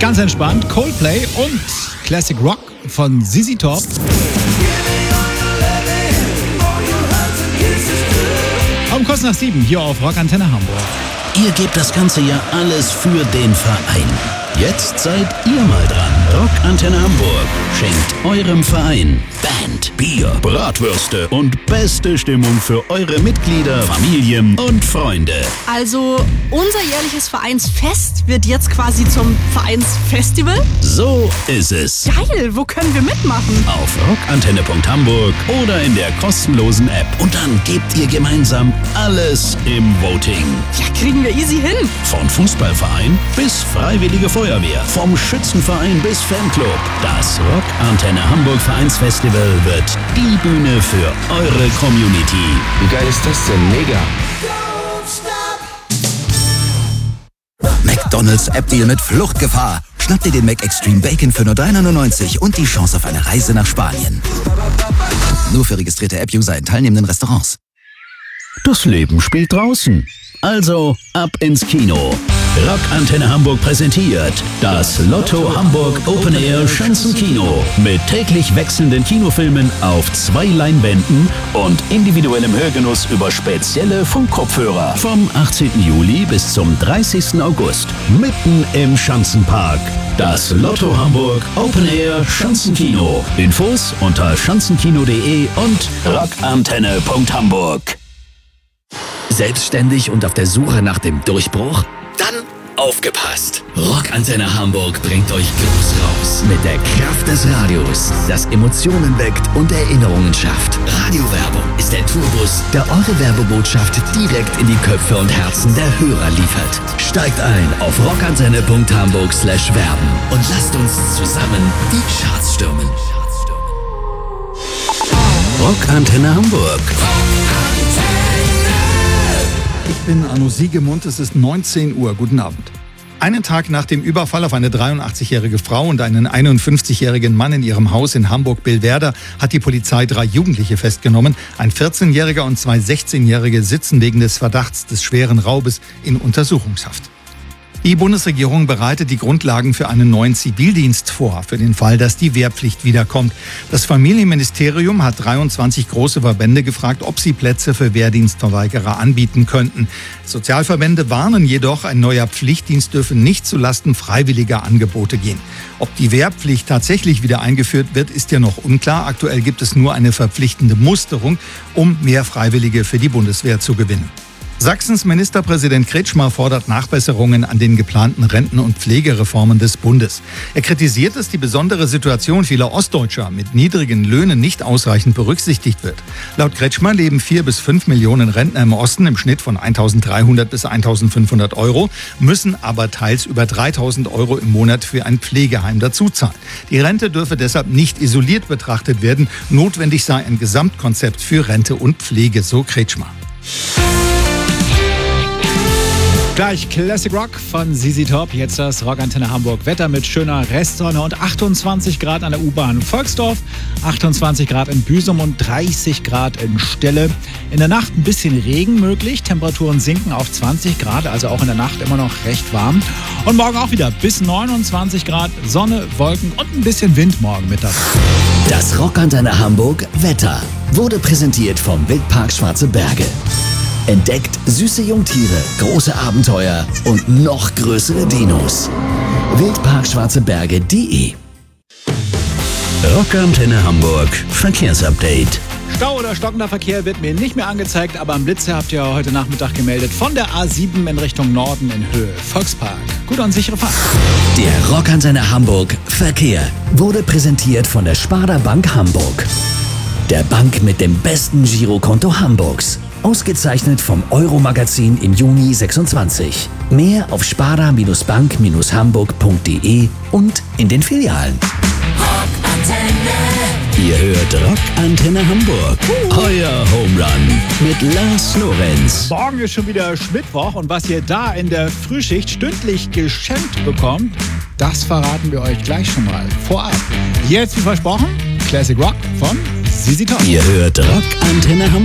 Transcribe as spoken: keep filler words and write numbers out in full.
Ganz entspannt, Coldplay und Classic Rock von Z Z Top. Um kurz nach sieben hier auf Rock Antenne Hamburg. Ihr gebt das ganze Jahr alles für den Verein. Jetzt seid ihr mal dran. Rock Antenne Hamburg schenkt eurem Verein Band, Bier, Bratwürste und beste Stimmung für eure Mitglieder, Familien und Freunde. Also unser jährliches Vereinsfest wird jetzt quasi zum Vereinsfestival? So ist es. Geil, wo können wir mitmachen? Auf rockantenne punkt hamburg oder in der kostenlosen App. Und dann gebt ihr gemeinsam alles im Voting. Ja, kriegen wir easy hin. Von Fußballverein bis Freiwillige Feuerwehr, vom Schützenverein bis Fanclub. Das Rock Antenne Hamburg Vereinsfestival wird die Bühne für eure Community. Wie geil ist das denn? Mega. McDonald's App-Deal mit Fluchtgefahr. Schnapp dir den Mac Extreme Bacon für nur drei neunundneunzig und die Chance auf eine Reise nach Spanien. Nur für registrierte App-User in teilnehmenden Restaurants. Das Leben spielt draußen. Also ab ins Kino. Rock Antenne Hamburg präsentiert das Lotto Hamburg Open Air Schanzenkino mit täglich wechselnden Kinofilmen auf zwei Leinwänden und individuellem Hörgenuss über spezielle Funkkopfhörer. Vom achtzehnten Juli bis zum dreißigsten August mitten im Schanzenpark. Das Lotto Hamburg Open Air Schanzenkino. Infos unter schanzenkino punkt de und rockantenne punkt hamburg. Selbstständig und auf der Suche nach dem Durchbruch? Dann aufgepasst! Rock Antenne Hamburg bringt euch groß raus mit der Kraft des Radios, das Emotionen weckt und Erinnerungen schafft. Radiowerbung ist der Tourbus, der eure Werbebotschaft direkt in die Köpfe und Herzen der Hörer liefert. Steigt ein auf rockantenne punkt hamburg slash werben und lasst uns zusammen die Charts stürmen. Rock Antenne Hamburg. Ich bin Arno Siegemund, es ist neunzehn Uhr. Guten Abend. Einen Tag nach dem Überfall auf eine dreiundachtzig-jährige Frau und einen einundfünfzigjährigen Mann in ihrem Haus in Hamburg-Billwerder hat die Polizei drei Jugendliche festgenommen. Ein vierzehnjähriger und zwei sechzehnjährige sitzen wegen des Verdachts des schweren Raubes in Untersuchungshaft. Die Bundesregierung bereitet die Grundlagen für einen neuen Zivildienst vor, für den Fall, dass die Wehrpflicht wiederkommt. Das Familienministerium hat dreiundzwanzig große Verbände gefragt, ob sie Plätze für Wehrdienstverweigerer anbieten könnten. Sozialverbände warnen jedoch, ein neuer Pflichtdienst dürfe nicht zulasten freiwilliger Angebote gehen. Ob die Wehrpflicht tatsächlich wieder eingeführt wird, ist ja noch unklar. Aktuell gibt es nur eine verpflichtende Musterung, um mehr Freiwillige für die Bundeswehr zu gewinnen. Sachsens Ministerpräsident Kretschmer fordert Nachbesserungen an den geplanten Renten- und Pflegereformen des Bundes. Er kritisiert, dass die besondere Situation vieler Ostdeutscher mit niedrigen Löhnen nicht ausreichend berücksichtigt wird. Laut Kretschmer leben vier bis fünf Millionen Rentner im Osten im Schnitt von eintausenddreihundert bis eintausendfünfhundert Euro, müssen aber teils über dreitausend Euro im Monat für ein Pflegeheim dazuzahlen. Die Rente dürfe deshalb nicht isoliert betrachtet werden. Notwendig sei ein Gesamtkonzept für Rente und Pflege, so Kretschmer. Gleich Classic Rock von Z Z Top. Jetzt das Rock Antenne Hamburg. Wetter mit schöner Restsonne und achtundzwanzig Grad an der U-Bahn Volksdorf, achtundzwanzig Grad in Büsum und dreißig Grad in Stelle. In der Nacht ein bisschen Regen möglich. Temperaturen sinken auf zwanzig Grad, also auch in der Nacht immer noch recht warm. Und morgen auch wieder bis neunundzwanzig Grad, Sonne, Wolken und ein bisschen Wind morgen Mittag. Das Rock Antenne Hamburg Wetter wurde präsentiert vom Wildpark Schwarze Berge. Entdeckt süße Jungtiere, große Abenteuer und noch größere Dinos. wildpark schwarze berge punkt de. Rock Antenne Hamburg Verkehrsupdate. Stau oder stockender Verkehr wird mir nicht mehr angezeigt, aber am Blitze habt ihr heute Nachmittag gemeldet von der A sieben in Richtung Norden in Höhe Volkspark. Gute und sichere Fahrt. Der Rock Antenne Hamburg Verkehr wurde präsentiert von der Sparda Bank Hamburg. Der Bank mit dem besten Girokonto Hamburgs. Ausgezeichnet vom Euro-Magazin im Juni sechsundzwanzig. Mehr auf sparda bank hamburg punkt de und in den Filialen. Ihr hört Rock Antenne Hamburg. Uh. Euer Home Run mit Lars Lorenz. Morgen ist schon wieder Mittwoch und was ihr da in der Frühschicht stündlich geschenkt bekommt, das verraten wir euch gleich schon mal vorab. Jetzt wie versprochen, Classic Rock von Z Z Top. Ihr hört Rock Antenne Hamburg.